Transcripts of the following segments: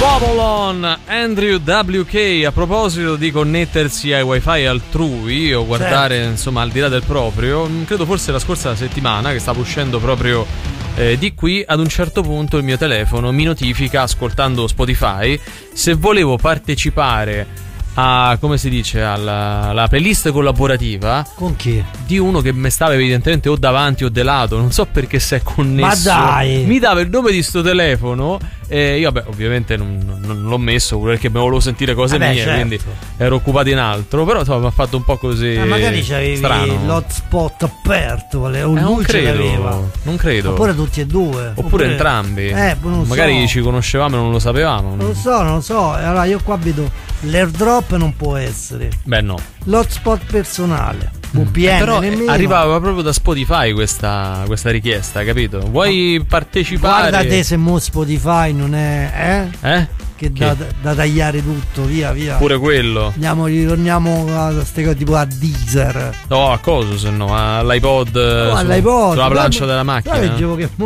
Babylon, Andrew WK. A proposito di connettersi ai wifi altrui o guardare, certo, insomma, al di là del proprio, credo forse la scorsa settimana che stavo uscendo proprio di qui, ad un certo punto il mio telefono mi notifica, ascoltando Spotify, se volevo partecipare a, come si dice, alla playlist collaborativa. Con chi? Di uno che mi stava evidentemente o davanti o de lato, non so perché si è connesso. Ma dai! Mi dava il nome di sto telefono e io, vabbè, ovviamente non l'ho messo perché mi volevo sentire cose mie, certo, quindi ero occupato in altro. Però insomma mi ha fatto un po' così. Magari c'avevi strano. L'hotspot aperto, o non lui ce credo, l'aveva. non credo. Oppure tutti e due. Oppure entrambi. Non magari so. ci conoscevamo e non lo sapevamo. Non lo so. Allora io qua vedo l'airdrop, non può essere. Beh, no. L'hotspot personale. VPN però nemmeno. arrivava proprio da Spotify questa richiesta, capito? Vuoi partecipare? Guarda te se mo Spotify non è che da tagliare tutto, via. Pure quello. Ritorniamo a queste cose tipo a Deezer. No, a cosa se no? all'iPod, sulla plancia della macchina. Leggevo che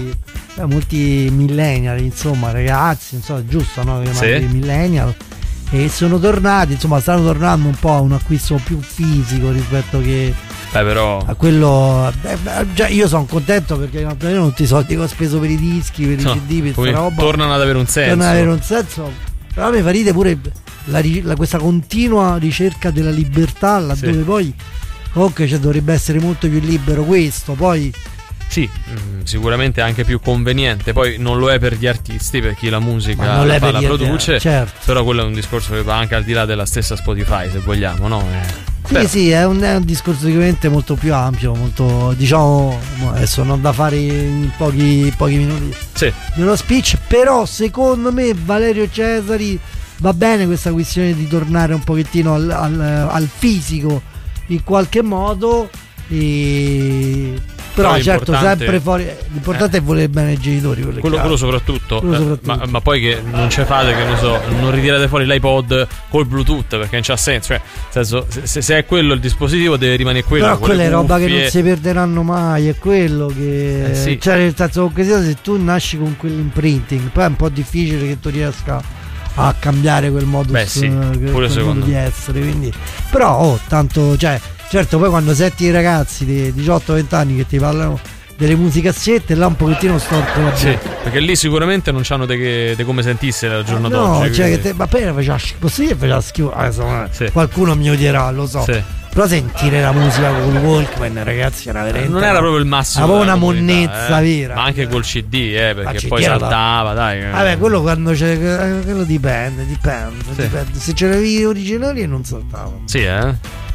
molti millennial, insomma, ragazzi, insomma, giusto, no? Sì. Millennial, e sono tornati, insomma, stanno tornando un po' a un acquisto più fisico rispetto che però a quello. Già io sono contento perché io non tutti i soldi che ho speso per i dischi, per i CD, per questa roba tornano ad avere un senso. Però mi fa ridere pure questa continua ricerca della libertà, laddove poi comunque dovrebbe essere molto più libero questo, poi sì, sicuramente anche più conveniente. Poi non lo è per gli artisti, per chi la musica la produce, certo. Però quello è un discorso che va anche al di là della stessa Spotify, se vogliamo, no? Sì, è un discorso sicuramente molto più ampio, molto, diciamo, adesso non da fare in pochi minuti nello speech, però secondo me Valerio Cesari va bene questa questione di tornare un pochettino al fisico in qualche modo, però certo sempre fuori. L'importante è volere bene ai genitori, quello soprattutto. Ma poi che non ce fate, che ne so, non ritirate fuori l'iPod col Bluetooth, perché non c'ha senso. Cioè, nel senso, se è quello il dispositivo, deve rimanere quello. Però quella è roba che non si perderanno mai. È quello che sì. Cioè, nel senso, se tu nasci con quell'imprinting, poi è un po' difficile che tu riesca a cambiare quel modus pure secondo di essere. Quindi, però tanto, cioè, certo, poi quando senti i ragazzi di 18-20 anni che ti parlano delle musicazzette, là un pochettino storto la bocca. Perché lì sicuramente non c'hanno de come sentisse la giorno d'oggi. No, cioè che ma appena faceva schifo. Qualcuno mi odierà, lo so. Però sentire la musica con il Walkman, ragazzi, era veramente. Non era proprio il massimo. Avevo una monnezza vera. Ma anche col CD, perché poi saltava, dai. Vabbè, quello quando c'è. Quello dipende. Se c'era i video originali e non saltava. Sì,